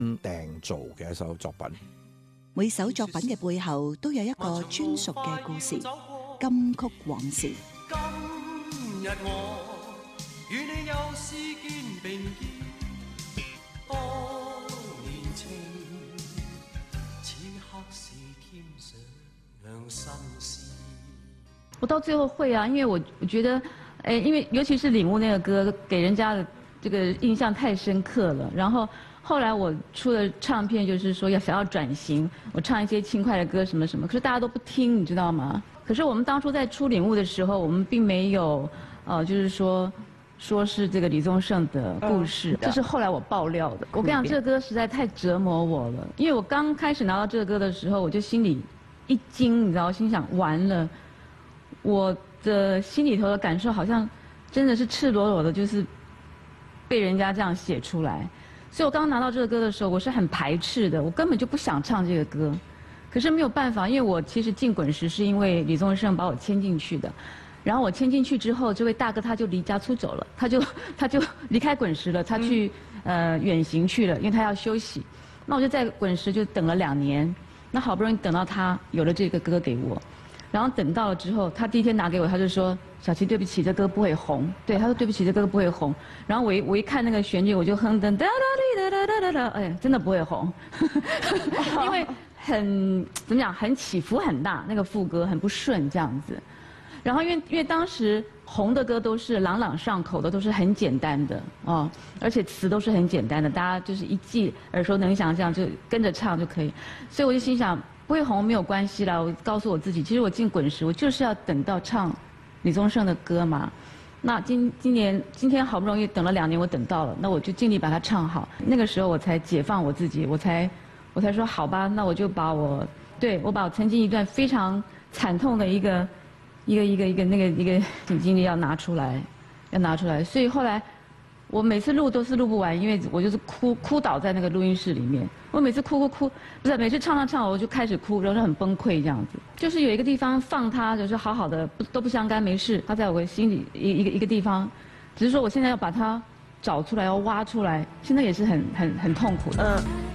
訂做嘅一首作品。 每首作品嘅背後都有一個專屬嘅故事，金曲往事。 今日我與你又試肩並肩，多年情，此刻是添上心事。 我到最後會啊，因為我覺得，因為尤其是領悟那個歌，給人家的這個印象太深刻了。然後後來我出了唱片，就是說想要轉型，我唱一些輕快的歌什麼什麼，可是大家都不聽，你知道嗎？可是我們當初在出領悟的時候，我們並沒有，就是說是這個李宗盛的故事，這是後來我爆料的。我跟你講，這個歌實在太折磨我了，因為我剛開始拿到這個歌的時候，我就心裡一驚，你知道，我心想完了。我的心裡頭的感受好像真的是赤裸裸的，就是被人家這樣寫出來。所以我剛拿到這個歌的時候，我是很排斥的，我根本就不想唱這個歌。可是沒有辦法，因為我其實進滾石是因為李宗盛把我簽進去的。然後我簽進去之後，這位大哥他就離家出走了，他就離開滾石了，他去遠行去了，因為他要休息。那我就在滾石就等了2年，那好不容易等到他有了這個歌給我。然後等到了之後，他第一天拿給我，他就說：“小琪，對不起，這歌不會紅。”對，他說：“對不起，這歌不會紅。”然後我一看那個旋律，我就哼噔噠噠噠噠噠噠噠，哎，真的不會紅，因為怎麼講，很起伏很大，那個副歌很不順這樣子。然後因為當時紅的歌都是朗朗上口的，都是很簡單的哦，而且詞都是很簡單的，大家就是一記耳熟能詳，這樣就跟着唱就可以。所以我就心想，不會紅沒有關係啦，我告訴我自己，其實我進滾石，我就是要等到唱李宗盛的歌嘛。那今天好不容易等了2年，我等到了，那我就盡力把它唱好。那個時候我才解放我自己，我才說好吧，那我就把我曾經一段非常慘痛的一個經歷要拿出來。所以後來我每次錄都是錄不完，因為我就是哭倒在那個錄音室裡面。我每次哭，不是每次唱我就開始哭，然後很崩潰這樣子。就是有一個地方放它，就是好好的都不相干，沒事。它在我心裡一個地方，只是說我現在要把它找出來，要挖出來，現在也是很痛苦的。